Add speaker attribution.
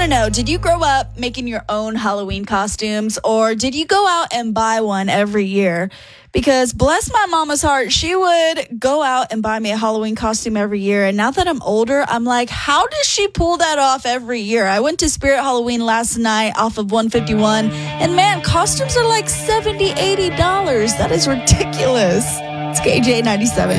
Speaker 1: to know, did you grow up making your own Halloween costumes, or did you go out and buy one every year? Because bless my mama's heart, she would go out and buy me a Halloween costume every year. And now that I'm older, I'm like, how does she pull that off every year? I went to Spirit Halloween last night off of 151. And man, costumes are like $70, $80. That is ridiculous. It's KJ 97.